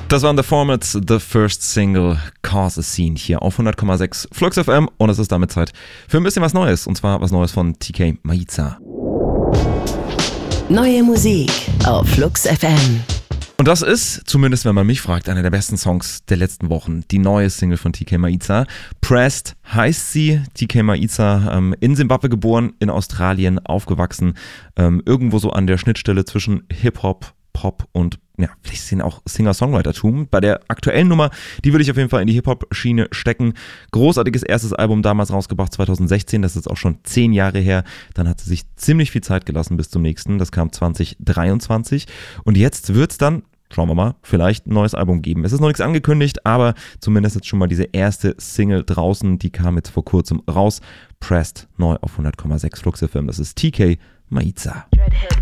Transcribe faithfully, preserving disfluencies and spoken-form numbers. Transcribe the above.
Das waren The Formats, The First Single, Cause a Scene hier auf hundert Komma sechs Flux F M und es ist damit Zeit für ein bisschen was Neues und zwar was Neues von T K Maiza. Neue Musik auf Flux F M. Und das ist, zumindest wenn man mich fragt, einer der besten Songs der letzten Wochen. Die neue Single von T K Maiza. Pressed heißt sie. T K Maiza, ähm, in Simbabwe geboren, in Australien aufgewachsen. Ähm, irgendwo so an der Schnittstelle zwischen Hip-Hop, Pop und ja, vielleicht sind auch Singer-Songwriter-Tum. Bei der aktuellen Nummer, die würde ich auf jeden Fall in die Hip-Hop-Schiene stecken. Großartiges erstes Album damals rausgebracht, zwanzig sechzehn, das ist jetzt auch schon zehn Jahre her. Dann hat sie sich ziemlich viel Zeit gelassen bis zum nächsten, das kam zwanzig dreiundzwanzig. Und jetzt wird's dann, schauen wir mal, vielleicht ein neues Album geben. Es ist noch nichts angekündigt, aber zumindest jetzt schon mal diese erste Single draußen, die kam jetzt vor kurzem raus. Pressed, neu auf hundert Komma sechs Flux F M, das ist T K Maiza.